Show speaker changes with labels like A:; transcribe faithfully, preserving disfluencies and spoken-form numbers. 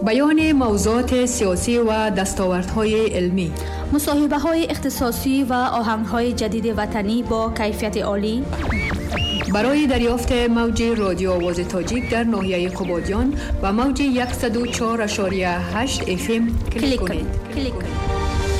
A: بیان موضوعات سیاسی و دستاوردهای علمی،
B: مصاحبه‌های اختصاصی و آهنگ‌های جدید وطنی با کیفیت عالی.
A: برای دریافت موج رادیو آواز تاجیک در ناحیه قبادیان و موج صد و چهار و هشت اف ام کلیک کنید.
B: کلیک کنید.